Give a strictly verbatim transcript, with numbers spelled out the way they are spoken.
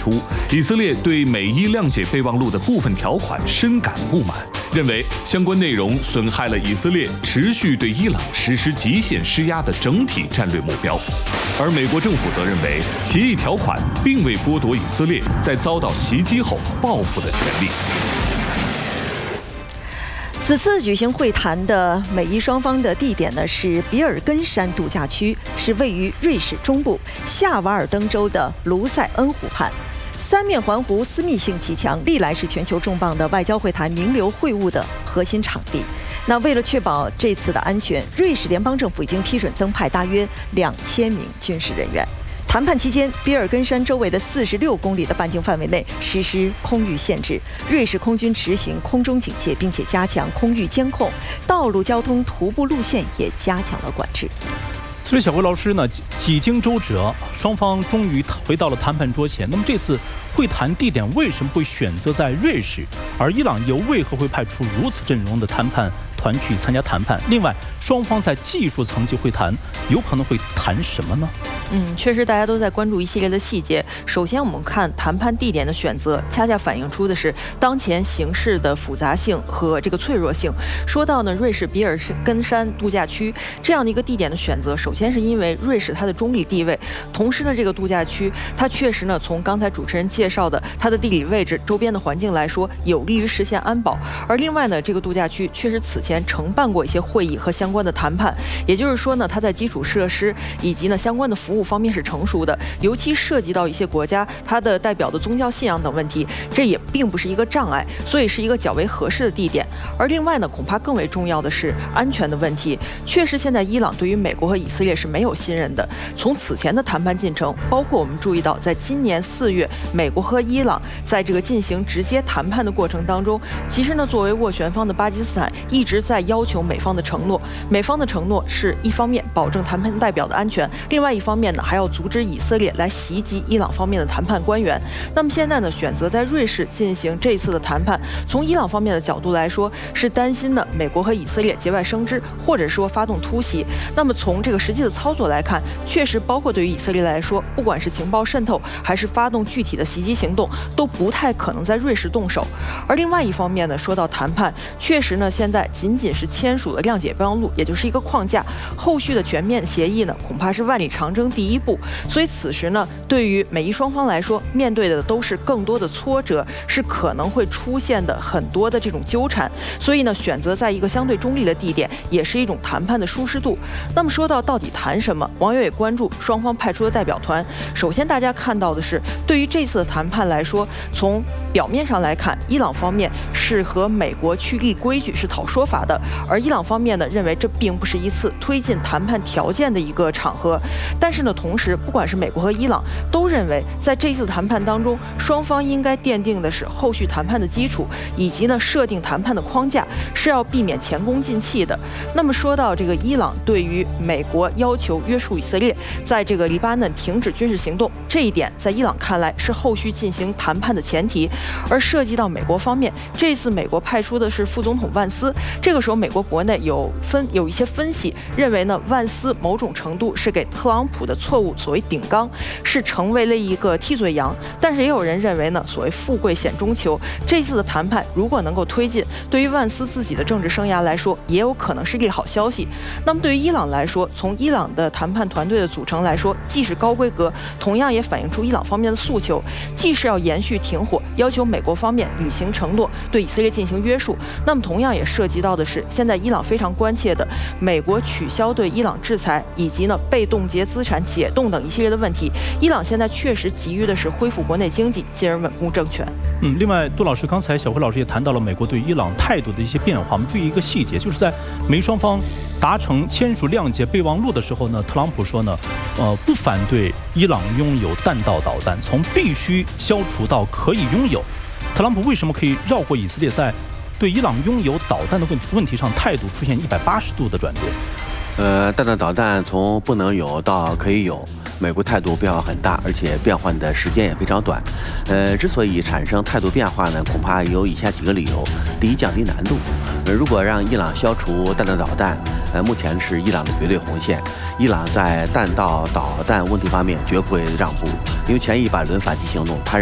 出，以色列对美伊谅解备忘录的部分条款深感不满，认为相关内容损害了以色列持续对伊朗实施极限施压的整体战略目标。而美国政府则认为，协议条款并未剥夺以色列在遭到袭击后报复的权利。 此次举行会谈的美伊双方的地点呢是比尔根山度假区，是位于瑞士中部夏瓦尔登州的卢塞恩湖畔。三面环湖，私密性极强，历来是全球重磅的外交会谈名流会晤的核心场地。那为了确保这次的安全，瑞士联邦政府已经批准增派大约两千名军事人员。谈判期间，比尔根山周围的四十六公里的半径范围内实施空域限制，瑞士空军执行空中警戒，并且加强空域监控，道路交通徒步路线也加强了管制。 所以，小辉老师呢，几经周折，双方终于回到了谈判桌前。那么这次会谈地点为什么会选择在瑞士？而伊朗又为何会派出如此阵容的谈判团去参加谈判？另外，双方在技术层级会谈，有可能会谈什么呢？ 嗯，确实大家都在关注一系列的细节。首先，我们看谈判地点的选择，恰恰反映出的是当前形势的复杂性和这个脆弱性。说到呢，瑞士比尔根山度假区这样的一个地点的选择，首先是因为瑞士它的中立地位，同时呢，这个度假区它确实呢，从刚才主持人介绍的它的地理位置、周边的环境来说，有利于实现安保。而另外呢，这个度假区确实此前承办过一些会议和相关的谈判，也就是说呢，它在基础设施以及呢相关的服务方面是成熟的，尤其涉及到一些国家它的代表的宗教信仰等问题，这也并不是一个障碍，所以是一个较为合适的地点。而另外呢，恐怕更为重要的是安全的问题。确实，现在伊朗对于美国和以色列是没有信任的。从此前的谈判进程，包括我们注意到，在今年四月，美国和伊朗在这个进行直接谈判的过程当中，其实呢，作为斡旋方的巴基斯坦一直在要求美方的承诺。美方的承诺是一方面保证谈判代表的安全，另外一方面呢，还要阻止以色列来袭击伊朗方面的谈判官员。那么现在呢，选择在瑞士进行这次的谈判，从伊朗方面的角度来说，是担心呢美国和以色列节外生枝，或者说发动突袭。那么从这个实际的操作来看，确实包括对于以色列来说，不管是情报渗透还是发动具体的袭击行动，都不太可能在瑞士动手。而另外一方面呢，说到谈判，确实呢，现在仅仅是签署了谅解备忘录，也就是一个框架，后续的全面协议呢，恐怕是万里长征第一步。所以此时呢，对于美伊双方来说，面对的都是更多的挫折，是可能会出现的很多的这种纠缠。所以呢，选择在一个相对中立的地点，也是一种谈判的舒适度。那么说到到底谈什么，网友也关注双方派出的代表团。首先，大家看到的是，对于这次的谈判来说，从表面上来看，伊朗方面是和美国去立规矩，是讨说法的，而伊朗方面呢，认为这并不是一次推进谈判条件的一个场合。但是呢，同时，不管是美国和伊朗，都认为在这次谈判当中，双方应该奠定的是后续谈判的基础，以及呢设定谈判的框架，是要避免前功尽弃的。那么说到这个伊朗对于美国要求约束以色列在这个黎巴嫩停止军事行动，这一点在伊朗看来是后续进行谈判的前提。而涉及到美国方面，这次美国派出的是副总统万斯，这个时候美国国内有分有一些分析认为呢，万斯某种程度是给特朗普的错误所谓顶缸，是成为了一个替罪羊。但是也有人认为呢，所谓富贵险中求，这次的谈判如果能够推进，对于万斯自己的政治生涯来说，也有可能是利好消息。那么对于伊朗来说，从伊朗的谈判团队的组成来说，既是高规格，同样也反映出伊朗方面的诉求，既是要延续停火，要求美国方面履行承诺，对以色列进行约束。那么同样也涉及到的是，现在伊朗非常关切的美国取消对伊朗制裁，以及呢被冻结资产解冻等一系列的问题。伊朗现在确实急于的是恢复国内经济，进而稳固政权。 嗯，另外，杜老师刚才小辉老师也谈到了美国对伊朗态度的一些变化。我们注意一个细节，就是在美双方达成签署谅解备忘录的时候呢，特朗普说呢，呃，不反对伊朗拥有弹道导弹，从必须消除到可以拥有。特朗普为什么可以绕过以色列，在对伊朗拥有导弹的问题问题上态度出现一百八十度的转变？ 呃，弹道导弹从不能有到可以有，美国态度变化很大，而且变换的时间也非常短。呃，之所以产生态度变化呢，恐怕有以下几个理由：第一，降低难度。呃，如果让伊朗消除弹道导弹，呃，目前是伊朗的绝对红线。伊朗在弹道导弹问题方面绝不会让步，因为前一百轮反击行动，他